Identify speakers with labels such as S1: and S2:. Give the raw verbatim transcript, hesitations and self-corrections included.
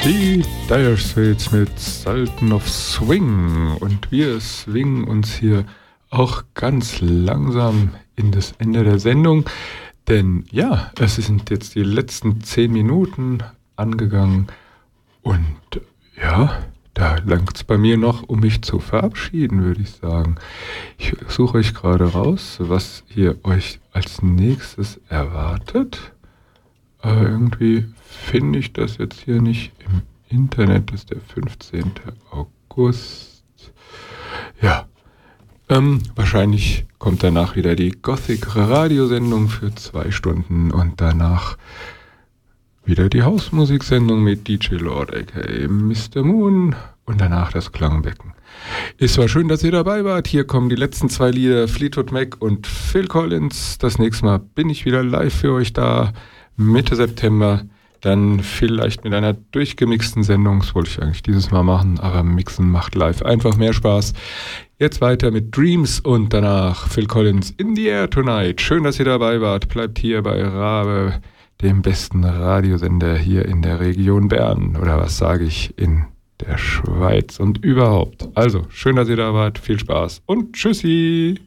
S1: Die Dire Straits mit Sultan of Swing. Und wir swingen uns hier auch ganz langsam in das Ende der Sendung. Denn ja, es sind jetzt die letzten zehn Minuten angegangen. Und ja, da langt es bei mir noch, um mich zu verabschieden, würde ich sagen. Ich suche euch gerade raus, was hier euch als nächstes erwartet. Aber irgendwie finde ich das jetzt hier nicht im Internet. Das ist der fünfzehnten August. Ja, ähm, wahrscheinlich kommt danach wieder die Gothic-Radiosendung für zwei Stunden und danach wieder die Hausmusiksendung mit D J Lord, aka Mister Moon, und danach das Klangbecken. Es war schön, dass ihr dabei wart. Hier kommen die letzten zwei Lieder, Fleetwood Mac und Phil Collins. Das nächste Mal bin ich wieder live für euch da, Mitte September. Dann vielleicht mit einer durchgemixten Sendung. Das wollte ich eigentlich dieses Mal machen, aber Mixen macht live einfach mehr Spaß. Jetzt weiter mit Dreams und danach Phil Collins, In the Air Tonight. Schön, dass ihr dabei wart. Bleibt hier bei Rabe, dem besten Radiosender hier in der Region Bern. Oder was sage ich, in der Schweiz und überhaupt. Also, schön, dass ihr da wart. Viel Spaß und tschüssi!